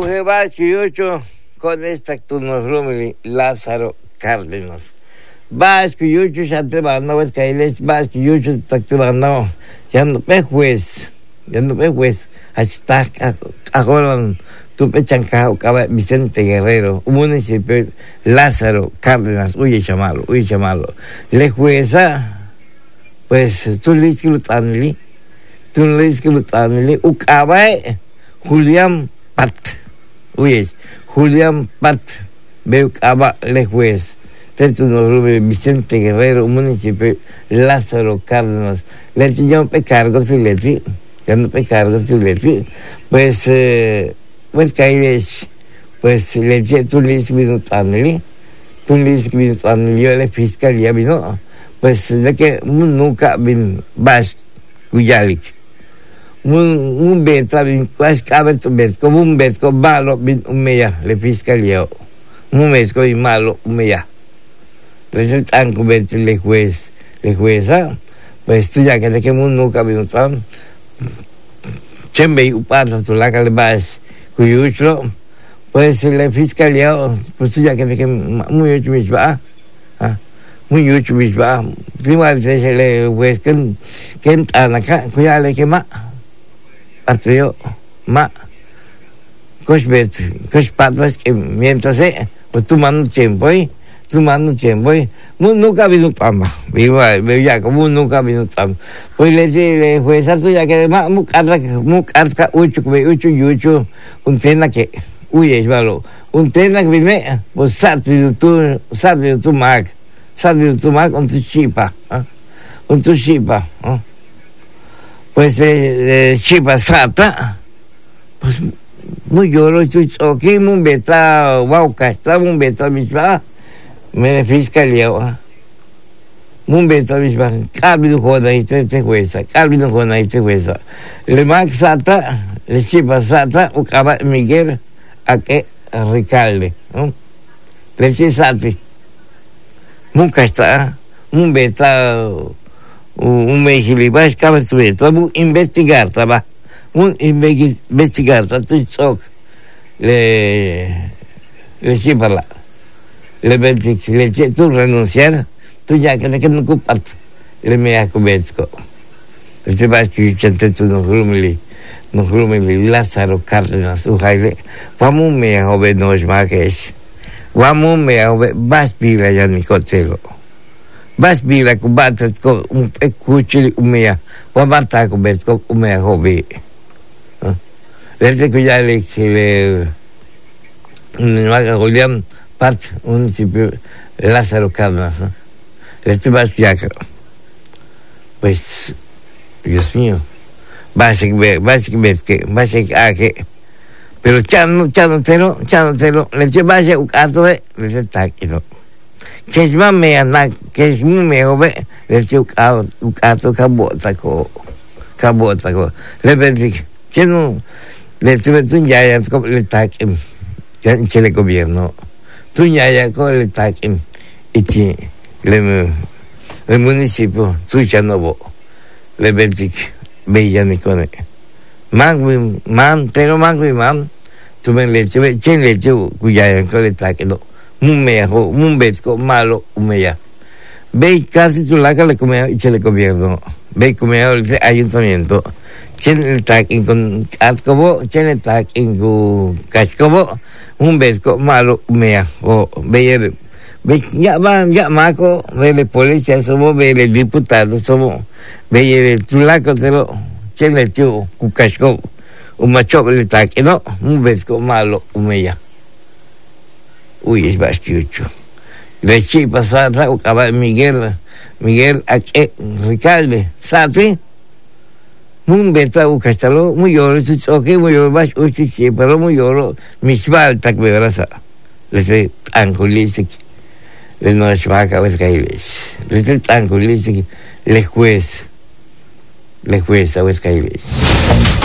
Vasco con esta Tunorrumili Lázaro Cárdenas. Vasco Yucho ya te van a ver que él es Vasco Yucho te van a ya no ve juez hasta ahora tu pechancao caba Vicente Guerrero, un municipio Lázaro Cárdenas, uy chamarlo. Le jueza pues tú le dices ucabae Julián Pat. Julián Pat veo caba le juez. Vicente Guerrero, un municipio Lázaro Cárdenas. Le yo pe cargo si le di. Pues caires pues le dije tú le dices yo la fiscalía vino. Pues de que nunca bin bas kuyalik. Un beta bin quas cabe tu bet como un bet con malo bin umeya le fiscalía. Un mes con malo umeya. Entonces tan cubet le jueza pues tú ya que de que nunca bin tan chembe upata tu la calbas cuyucho pues la fiscalía pues tú ya que de que muy mucho misma prima se le pues que acá cuidale que ma patrio ma cosh patras que mientras pues tomando tiempo nunca ha habido tamba viva ya como nunca ha habido tamba pues le pues tú ya que ma mucarca ucho yucho un tena que uy es malo un tena que viene pues sabe tu mag sabe tomar con tu chipa, pues chipa sata, pues muy lloro y tu choque, un beta, un beta misma, me fiscalía, un beta misma, calvino con ahí te jueza, le max sata, le chipa sata, ucaba Miguel, a que recalde, le chisapi. Nunca está un beta un mejilibas cabe tu beta un investigar tu choc le chiparla le tu renunciar tu ya que no ocupas le me acubetco te vas que chante tu no rumili Lázaro Cárdenas ujaile vamos me joven nos maques vamos me vas pila ya ni cotelo vas pila con batas con un cuchillo umea vamos a con besko umea hobby desde que ya le Julián Pat un municipio Lázaro Cárdenas este vas ya pues Dios mío vas a ver que pero chano telo le lleva a ucato le taquino que es mame ana que es muy mejor le ucato cabota le pedí cheno le tuve tu ya le taquin ya el gobierno tu ya con le taquin y chi el municipio tu chanobo le pedí veía ni con él man tu me le tuve chen le tu cuya con le taquino un besco malo umeya ve casi tu laca le comía y le gobierno ve comía el ayuntamiento chen el taquin con atcobo chen el taquin con cascobo un besco malo umeya o ve ya maco ve le policía somos ve le diputado somos ve tu laca te lo chen le tu cascobo un macho le taquino un besco malo umeya uy es basquiucho le chipa sata ucaba Miguel a que Ricalde sati un beta ucastalo muy lloro tu choque muy lloro vas uchi pero muy lloro misbal tak begrasa le se angulisik le no es vaca ves cailes le se angulisik le juez a ves cailes